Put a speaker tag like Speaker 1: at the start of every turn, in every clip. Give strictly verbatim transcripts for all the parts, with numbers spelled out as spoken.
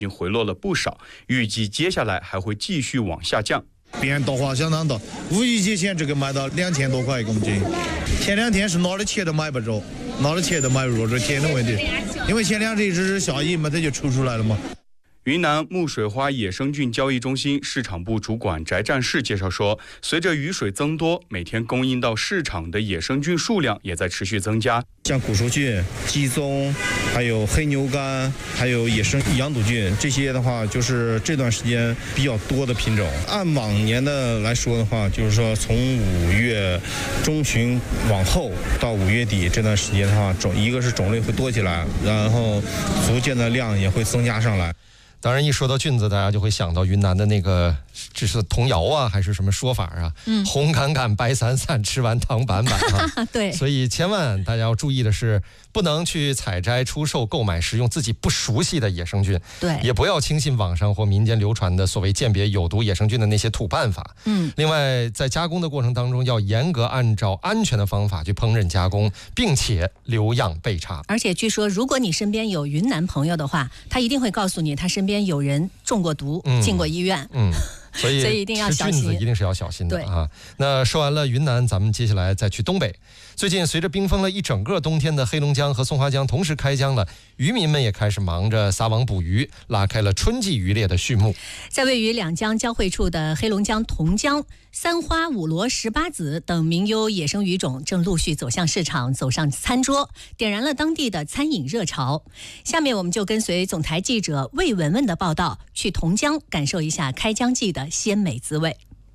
Speaker 1: 已经回落了不少，预计接下来还会继续往下降。
Speaker 2: 变化相当大，五一节前这个卖到两千多块一公斤，前两天是哪儿的钱都买不着，哪儿的钱都买不着，这钱的问题。因为前两天一直是下雨嘛，它就出出来了嘛。
Speaker 1: 云南木水花野生菌交易中心市场部主管翟占士介绍说，随着雨水增多，每天供应到市场的野生菌数量也在持续增加。
Speaker 2: 像古树菌、鸡枞，还有黑牛肝，还有野生羊肚菌，这些的话就是这段时间比较多的品种。按往年的来说的话，就是说从五月中旬往后到五月底这段时间的话，种一个是种类会多起来，然后逐渐的量也会增加上来。
Speaker 3: 当然，一说到菌子，大家就会想到云南的那个，这是童谣啊，还是什么说法啊？嗯，红杆杆，白伞伞，吃完糖板板啊。
Speaker 4: 对，
Speaker 3: 所以千万大家要注意的是，不能去采摘、出售、购买食用自己不熟悉的野生菌。
Speaker 4: 对，
Speaker 3: 也不要轻信网上或民间流传的所谓鉴别有毒野生菌的那些土办法。
Speaker 4: 嗯，
Speaker 3: 另外，在加工的过程当中，要严格按照安全的方法去烹饪加工，并且留样备查。
Speaker 4: 而且据说，如果你身边有云南朋友的话，他一定会告诉你，他身边有人中过毒，嗯、进过医院。
Speaker 3: 嗯。所以，
Speaker 4: 所以一定要小心，
Speaker 3: 吃菌子一定是要小心的啊。那说完了云南，咱们接下来再去东北。最近随着冰封了一整个冬天的黑龙江和松花江同时开江了，渔民们也开始忙着撒网捕鱼，拉开了春季渔猎的序幕。
Speaker 4: 在位于两江交汇处的黑龙江同江，三花、五罗、十八子等名优野生鱼种正陆续走向市场，走上餐桌，点燃了当地的餐饮热潮。下面我们就跟随总台记者魏文文的报道，去同江感受一下开江季的鲜美滋味。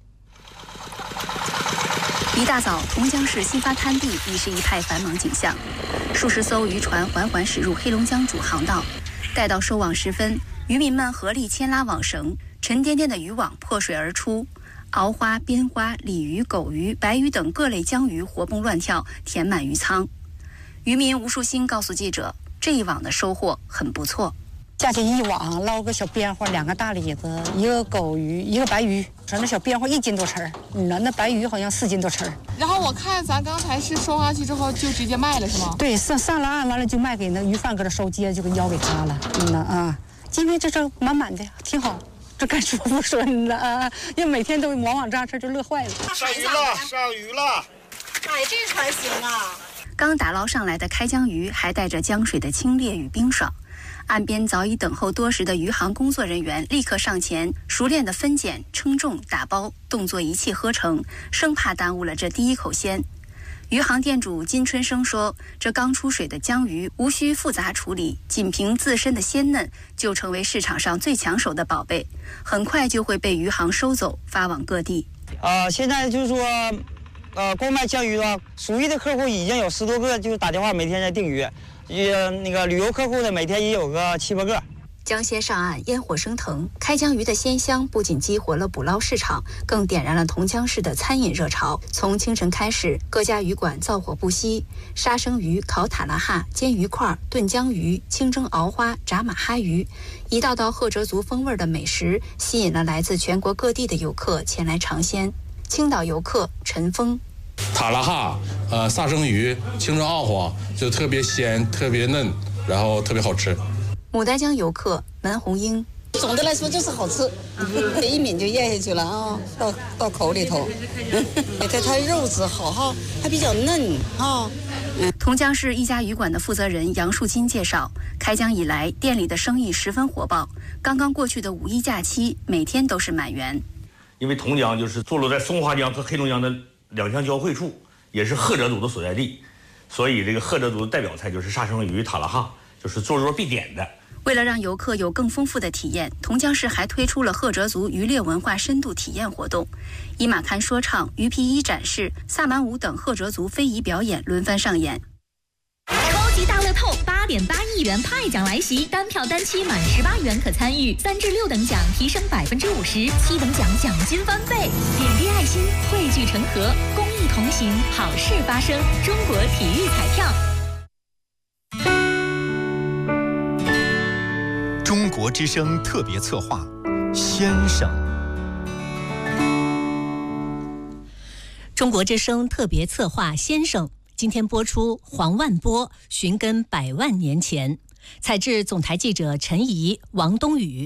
Speaker 5: 一大早，同江市新发滩地已是一派繁忙景象，数十艘渔船缓缓驶入黑龙江主航道。待到收网时分，渔民们合力牵拉网绳，沉甸甸的渔网破水而出，鳌花、边花、鲤鱼、狗鱼、白鱼等各类江鱼活蹦乱跳，填满渔舱。渔民吴树新告诉记者，这一网的收获很不错。
Speaker 6: 架起一网，捞个小边花，两个大李子，一个狗鱼，一个白鱼。说那小边花一斤多称儿，嗯呐，那白鱼好像四斤多称儿。
Speaker 7: 然后我看咱刚才是收下去之后就直接卖了是吗？
Speaker 6: 对，上上了岸完了就卖给那鱼贩，搁这收接就给交给他了。嗯呐啊，今天这这满满的，挺好，这该说不说了啊，因为每天都往往这样事就乐坏了。
Speaker 2: 上鱼了，上鱼了！
Speaker 8: 哎，这船行啊！
Speaker 5: 刚打捞上来的开江鱼还带着江水的清冽与冰爽。岸边早已等候多时的渔行工作人员立刻上前，熟练地分拣、称重、打包，动作一气呵成，生怕耽误了这第一口鲜。渔行店主金春生说，这刚出水的江鱼无需复杂处理，仅凭自身的鲜嫩就成为市场上最抢手的宝贝，很快就会被渔行收走，发往各地。
Speaker 9: 呃，现在就是说，呃，购买江鱼的属于的客户已经有十多个，就是打电话每天在订鱼。呃，那个旅游客户呢，每天也有个七八个。
Speaker 5: 江鲜上岸，烟火升腾，开江鱼的鲜香不仅激活了捕捞市场，更点燃了同江市的餐饮热潮。从清晨开始，各家鱼馆灶火不息，杀生鱼、烤塔拉哈、煎鱼块、炖江鱼、清蒸鳌花、炸马哈鱼，一道道赫哲族风味的美食，吸引了来自全国各地的游客前来尝鲜。青岛游客陈峰。
Speaker 10: 塔拉哈，呃，杀生鱼、清蒸鳌花就特别鲜、特别嫩，然后特别好吃。
Speaker 5: 牡丹江游客门红英，
Speaker 8: 总的来说就是好吃，一抿就咽下去了啊，到到口里头。它它肉质好哈，还比较嫩啊。
Speaker 5: 同江市一家鱼馆的负责人杨树金介绍，开江以来店里的生意十分火爆，刚刚过去的五一假期每天都是满员。
Speaker 11: 因为同江就是坐落在松花江和黑龙江的两江交汇处，也是赫哲族的所在地，所以这个赫哲族的代表菜就是杀生鱼塔拉哈，就是做桌必点的。
Speaker 5: 为了让游客有更丰富的体验，同江市还推出了赫哲族渔猎文化深度体验活动，伊玛堪说唱、鱼皮衣展示、萨满舞等赫哲族非遗表演轮番上演。
Speaker 12: 高级大乐透八点八亿元派奖来袭，单票单期满十八元可参与，三至六等奖提升百分之五十，七等奖奖金翻倍。点滴爱心，汇聚成河，公益同行，好事发生。中国体育彩票。
Speaker 13: 中国之声特别策划，先生。
Speaker 4: 中国之声特别策划先生。今天播出黄万波寻根百万年前。 采制总台记者陈怡、王冬雨。